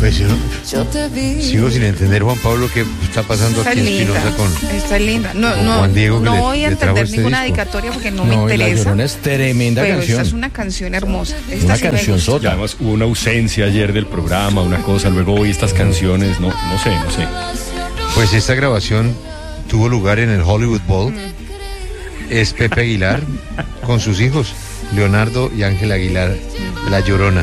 Pues sigo sin entender, Juan Pablo, qué está pasando aquí en Espinosa con Está linda. No Juan Diego. No voy a le trajo entender este ninguna disco. dedicatoria porque no me interesa. La Llorona es tremenda pero canción. esta es una canción hermosa. Esta Una sí me canción gusta. sota. Y además hubo una ausencia ayer del programa, una cosa, luego hoy estas canciones, no sé. Pues esta grabación tuvo lugar en el Hollywood Bowl. Es Pepe Aguilar con sus hijos, Leonardo y Ángel Aguilar, La Llorona.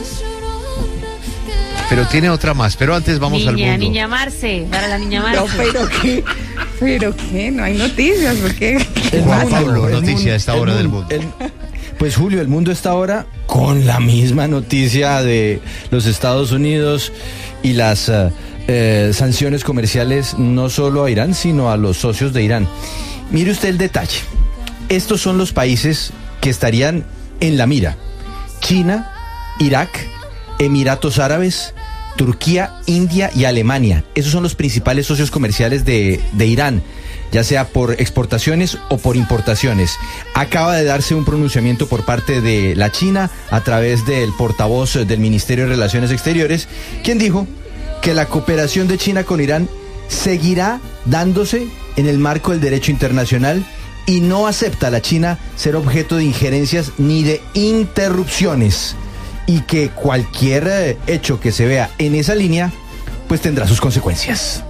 Pero tiene otra más, pero antes vamos al mundo. Niña Marce, para la niña Marce. No, pero qué, no hay noticias, porque Juan Pablo, noticia a esta hora del mundo. Pues Julio, el mundo está ahora con la misma noticia de los Estados Unidos y las sanciones comerciales no solo a Irán, sino a los socios de Irán. Mire usted el detalle. Estos son los países que estarían en la mira: China, Irak, Emiratos Árabes, Turquía, India y Alemania. Esos son los principales socios comerciales de Irán, ya sea por exportaciones o por importaciones. Acaba de darse un pronunciamiento por parte de la China a través del portavoz del Ministerio de Relaciones Exteriores, quien dijo que la cooperación de China con Irán seguirá dándose en el marco del derecho internacional y no acepta a la China ser objeto de injerencias ni de interrupciones, y que cualquier hecho que se vea en esa línea pues tendrá sus consecuencias.